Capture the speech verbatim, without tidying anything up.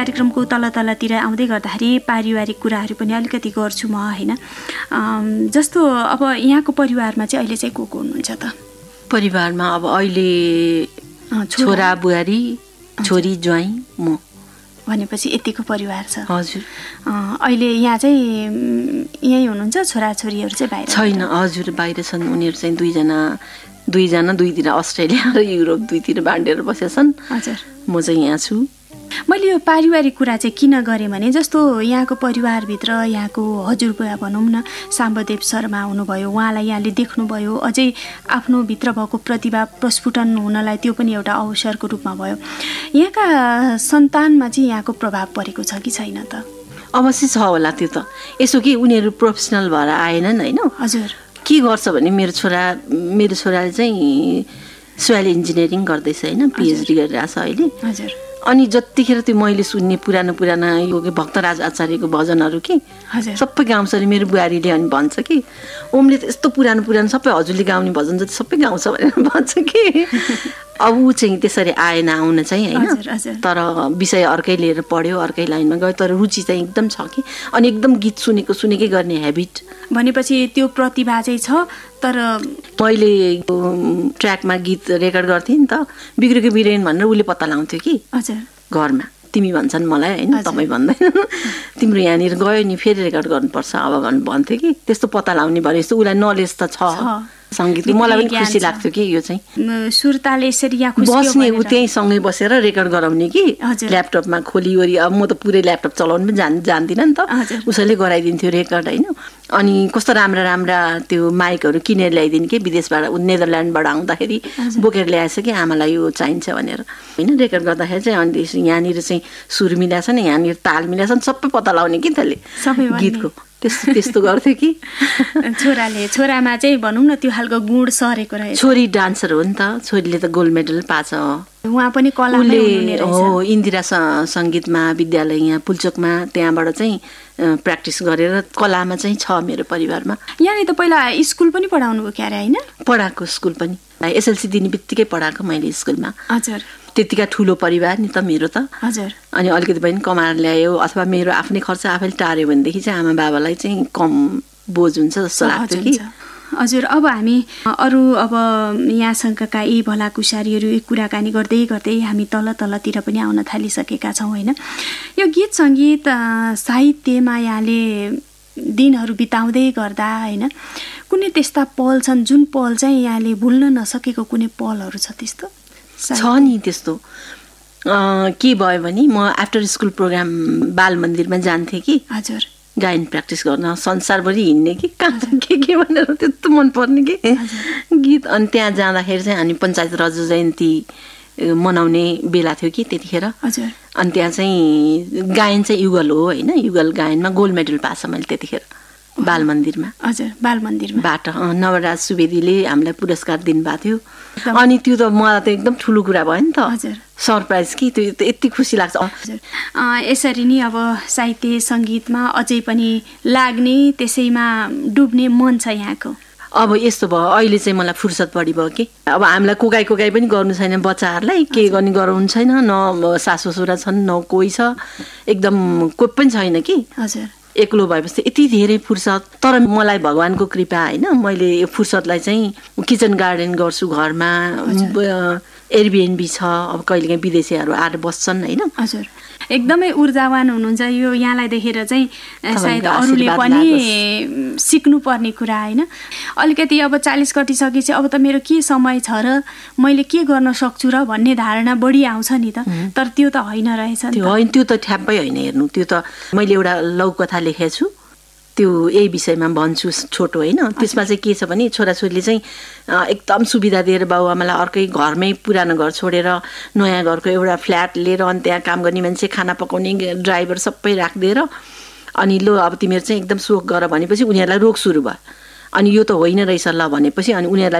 कार्यक्रमको तल तलतिर आउँदै गर्दाखेरि पारिवारिक कुराहरू पनि अलिकति गर्छु म होइन। जस्तो अब यहाँको परिवारमा चाहिँ अहिले चाहिँ को को हुनुहुन्छ त? परिवारमा अब अहिले छोरा बुहारी छोरी ज्वाइँ म भनेपछि यतिको परिवार छ। हजुर। अहिले यहाँ चाहिँ यहीँ हुनुहुन्छ, छोराछोरीहरू चाहिँ बाहिर छैन? हजुर बाहिर छन्। उनीहरू चाहिँ दुईजना दुईजना दुईतिर अस्ट्रेलिया र युरोप दुईतिर बाँडेर बसेका छन्। हजुर। म चाहिँ यहाँ छु। मैले यो पारिवारिक कुरा चाहिँ किन गरेँ भने जस्तो यहाँको परिवारभित्र यहाँको हजुरबुवा भनौँ न साम्बदेव शर्मा हुनुभयो, उहाँलाई यहाँले देख्नुभयो, अझै आफ्नो भित्र भएको प्रतिभा प्रस्फुटन हुनलाई त्यो पनि एउटा अवसरको रूपमा भयो। यहाँका सन्तानमा चाहिँ यहाँको प्रभाव परेको छ कि छैन त? अवश्य छ होला। त्यो त यसो कि उनीहरू प्रोफेसनल भएर आएनन् होइन। हजुर। के गर्छ भने मेरो छोरा मेरो छोराले चाहिँ सोइल इन्जिनियरिङ गर्दैछ होइन, पिएचडी गरिरहेछ अहिले। हजुर। अनि जतिखेर त्यो मैले सुन्ने पुरानो पुराना यो भक्तराज आचार्यको भजनहरू कि सबै गाउँछ अरे मेरो बुहारीले अनि भन्छ कि ओमले त यस्तो पुरानो पुरानो सबै हजुरले गाउने भजन जति सबै गाउँछ भनेर भन्छ कि अब ऊ चाहिँ त्यसरी आएन आउन चाहिँ होइन। तर विषय अर्कै लिएर पढ्यो, अर्कै लाइनमा गयो, तर रुचि चाहिँ एकदम छ कि अनि एकदम गीत सुनेको सुनेकै गर्ने हेबिट भनेपछि त्यो प्रतिभा चाहिँ छ। तर मैले ट्र्याकमा गीत रेकर्ड गर्थेँ नि त, बिग्रेको बिरेन भनेर उसले पत्ता लगाउँथ्यो कि घरमा। तिमी भन्छन् मलाई होइन, तपाईँ भन्दैन, तिम्रो यहाँनिर गयो नि फेरि रेकर्ड गर्नुपर्छ अब गर्नु भन्थ्यो कि। त्यस्तो पत्ता लगाउने भने जस्तो उसलाई नलेज त छ सङ्गीतको। मलाई पनि खुसी लाग्थ्यो कि यो चाहिँ सुरताले यसरी यहाँ बस्ने ऊ त्यहीँ सँगै बसेर रेकर्ड गराउने कि ल्यापटपमा खोलिवरी। अब म त पुरै ल्यापटप चलाउनु पनि जान जान्दिनँ नि त, उसैले गराइदिन्थ्यो रेकर्ड होइन। अनि कस्तो राम्रा राम्रा त्यो माइकहरू किनेर ल्याइदिने कि विदेशबाट, नेदरल्यान्डबाट आउँदाखेरि बोकेर ल्याएछ कि आमालाई यो चाहिन्छ भनेर होइन। रेकर्ड गर्दाखेरि चाहिँ अनि यहाँनिर चाहिँ सुर मिलाएको छ नि, यहाँनिर ताल मिलाएको छ नि, सबै पत्ता लगाउने कि त्यसले गीतको। त्यस्तो त्यस्तो गर्थ्यो कि छोराले। छोरामा चाहिँ भनौँ न त्यो खालको गुण सरेको रहेछ। छोरी डान्सर हो नि त, छोरीले त गोल्ड मेडल पाछ। उहाँ पनि कलामै हुनुहुने रहेछ। हो, इन्दिरा सङ्गीत महाविद्यालय यहाँ पुल्चोकमा, त्यहाँबाट चाहिँ प्र्याक्टिस गरेर कलामा चाहिँ छ मेरो परिवारमा। यहाँनिर त पहिला स्कुल पनि पढाउनु भयो क्यारे होइन? पढाएको स्कुल पनि, एसएलसी दिने बित्तिकै पढाएको मैले स्कुलमा। हजुर। त्यतिका ठुलो परिवार नि त मेरो त। हजुर। अनि अलिकति पनि कमाएर ल्यायो अथवा मेरो आफ्नै खर्च आफैले टार्यो भनेदेखि चाहिँ आमा बाबालाई चाहिँ कम बोझ हुन्छ जस्तो लाग्थ्यो कि। हजुर। अब हामी अरू अब यहाँसँगका यी भलाकुसारीहरू कुराकानी गर्दै गर्दै हामी तल तलतिर पनि आउन थालिसकेका छौँ होइन। यो गीत सङ्गीत साहित्यमा यहाँले दिनहरू बिताउँदै गर्दा होइन कुनै त्यस्ता पल छन् जुन पल चाहिँ यहाँले भुल्न नसकेको कुनै पलहरू छ? त्यस्तो छ नि। त्यस्तो के भयो भने म आफ्टर स्कुल प्रोग्राम बाल मन्दिरमा जान्थेँ कि। हजुर। गायन प्र्याक्टिस गर्न संसारभरि हिँड्ने कि कहाँ के के भनेर त्यस्तो मनपर्ने कि गीत। अनि त्यहाँ जाँदाखेरि चाहिँ हामी पञ्चायत रज जयन्ती मनाउने बेला थियो कि त्यतिखेर। हजुर। अनि त्यहाँ चाहिँ गायन चाहिँ युगल हो होइन, युगल गायनमा गोल्ड मेडल पाएछ मैले त्यतिखेर बाल मन्दिरमा। हजुर। बाल मन्दिरमा बाट नवराज सुवेदीले हामीलाई पुरस्कार दिनुभएको थियो। अनि त्यो त मलाई त एकदम ठुलो कुरा भयो नि त। हजुर। सरप्राइज कि त्यो त यति खुसी लाग्छ। हजुर। यसरी नै अब साहित्य सङ्गीतमा अझै पनि लाग्ने, त्यसैमा डुब्ने मन छ यहाँको? अब यस्तो भयो, अहिले चाहिँ मलाई फुर्सद बढी भयो कि अब हामीलाई कोकाइ कोकाइ पनि गर्नु छैन बच्चाहरूलाई, के गर्ने गराउनु छैन, न सासु ससुरा छन् न कोही छ, एकदम कोही पनि छैन कि। हजुर। एक्लो भएपछि यति धेरै फुर्सद। तर मलाई भगवानको कृपा होइन, मैले यो फुर्सदलाई चाहिँ किचन गार्डन गर्छु घरमा, एयरबिएनबी छ, अब कहिलेकाहीँ विदेशीहरू आएर बस्छन् होइन। हजुर। एकदमै ऊर्जावान हुनुहुन्छ। यो यहाँलाई देखेर चाहिँ सायद अरूले पनि सिक्नुपर्ने कुरा होइन। अलिकति अब चालिस कटिसकेपछि अब त मेरो के समय छ र मैले के गर्न सक्छु र भन्ने धारणा बढी आउँछ नि त। तर त्यो त होइन रहेछ। त्यो होइन, त्यो त ठ्याप्पै होइन। हेर्नु, त्यो त मैले एउटा लघुकथा लेखेको छु, त्यो यही विषयमा भन्छु छोटो होइन। त्यसमा चाहिँ के छ भने छोराछोरीले चाहिँ एकदम सुविधा दिएर बाबुआमालाई अर्कै घरमै पुरानो घर छोडेर नयाँ घरको एउटा फ्ल्याट लिएर अनि त्यहाँ काम गर्ने मान्छे, खाना पकाउने ड्राइभर सबै राखिदिएर अनि लो अब तिमीहरू चाहिँ एकदम सोख गर भनेपछि उनीहरूलाई रोग सुरु भयो। अनि यो त होइन रहेछ ल भनेपछि अनि उनीहरूलाई